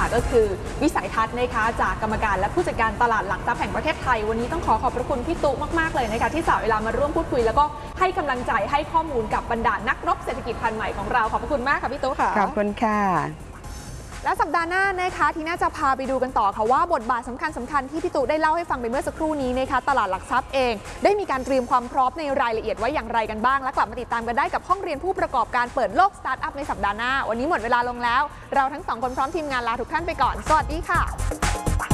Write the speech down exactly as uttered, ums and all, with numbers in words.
ค่ะก็คือวิสัยทัศน์นะคะจากกรรมการและผู้จัดการตลาดหลักทรัพย์แห่งประเทศไทยวันนี้ต้องขอขอบพระคุณพี่ตุ๊มากๆเลยนะคะที่สละเวลามาร่วมพูดคุยแล้วก็ให้กำลังใจให้ข้อมูลกับบรรดานักรบเศรษฐกิจพันธุ์ใหม่ของเราขอบพระคุณมากค่ะพี่ตุ๊ค่ะขอบคุณค่ะและสัปดาห์หน้านะคะที่น่าจะพาไปดูกันต่อค่ะว่าบทบาทสำคัญสำคัญที่พี่ตุ๊ได้เล่าให้ฟังไปเมื่อสักครู่นี้นะคะตลาดหลักทรัพย์เองได้มีการเตรียมความพร้อมในรายละเอียดไว้อย่างไรกันบ้างและกลับมาติดตามกันได้กับห้องเรียนผู้ประกอบการเปิดโลกสตาร์ทอัพในสัปดาห์หน้าวันนี้หมดเวลาลงแล้วเราทั้งสองคนพร้อมทีมงานลาทุกท่านไปก่อนสวัสดีค่ะ